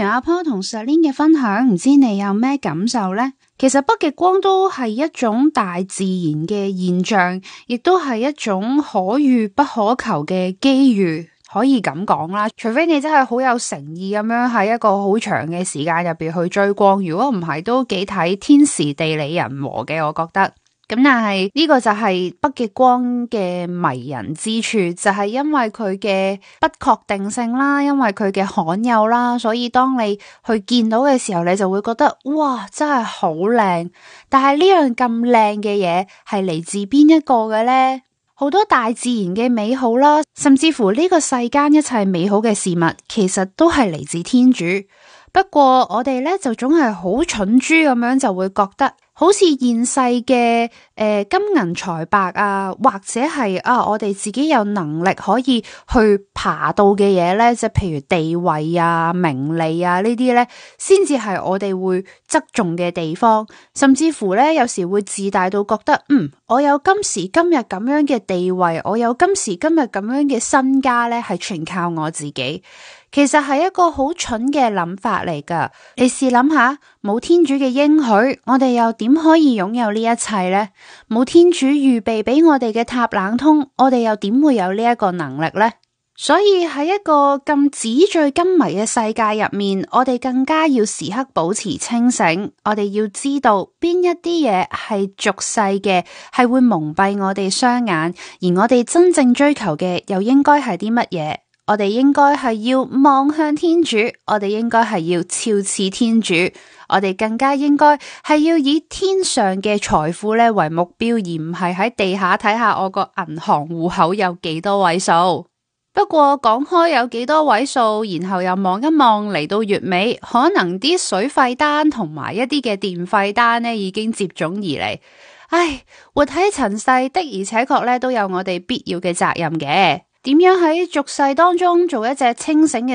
完阿 Paul 同 Celine 嘅分享，唔知你有咩感受呢？其實北極光都係一種大自然嘅現象，亦都係一種可遇不可求嘅機遇，可以咁講啦。除非你真係好有誠意咁樣喺一個好長嘅時間入邊去追光，如果唔係都幾睇天時地利人和嘅，我覺得。咁但係呢個就係北極光嘅迷人之處，就係因為佢嘅不確定性啦，因為佢嘅罕有啦，所以當你去見到嘅時候，你就會覺得哇，真係好靚。但係呢樣咁靚嘅嘢係嚟自邊一個嘅呢？好多大自然嘅美好啦，甚至乎呢個世間一切美好嘅事物，其實都係嚟自天主。不過我哋咧就總係好蠢豬咁樣，就會覺得好似現世嘅金銀財白啊，或者係我哋自己有能力可以去爬到嘅嘢咧，即係譬如地位啊、名利啊呢啲咧，先至係我哋會側重嘅地方。甚至乎咧，有時會自大到覺得我有今時今日咁樣嘅地位，我有今時今日咁樣嘅身家咧，係全靠我自己。其實係一個好蠢嘅諗法嚟噶，你試諗下，冇天主嘅應許，我哋又點可以擁有呢一切呢？冇天主預備俾我哋嘅塔冷通，我哋又點會有呢一個能力呢？所以喺一個咁紙醉金迷嘅世界入面，我哋更加要時刻保持清醒。我哋要知道邊一啲嘢係俗世嘅，係會蒙蔽我哋雙眼，而我哋真正追求嘅又應該係啲乜嘢？我哋應該係要望向天主，我哋應該係要肖似天主，我哋更加應該係要以天上嘅財富咧為目標，而唔係喺地下睇下我個銀行戶口有幾多位數。不過講開有幾多位數，然後又望一望嚟到月尾，可能啲水費單同埋一啲嘅電費單呢已經接踵而嚟。唉，活喺塵世的而且確咧都有我哋必要嘅責任嘅。點樣喺俗世當中做一隻清醒嘅